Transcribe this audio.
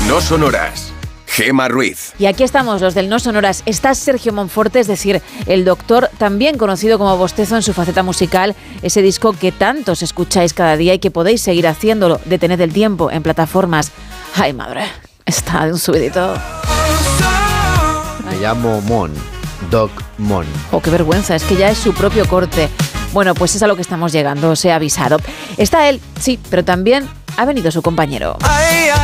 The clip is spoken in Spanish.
No Sonoras. Gemma Ruiz. Y aquí estamos, los del No Sonoras. Está Sergio Monforte, es decir, el doctor, también conocido como Bostezo en su faceta musical, ese disco que tantos escucháis cada día y que podéis seguir haciéndolo. Detened el tiempo en plataformas. Ay, madre, está de un subidito. Me llamo Mon, Doc Mon. Oh, qué vergüenza, es que ya es su propio corte. Bueno, pues es a lo que estamos llegando, os he avisado. Está él, sí, pero también ha venido su compañero.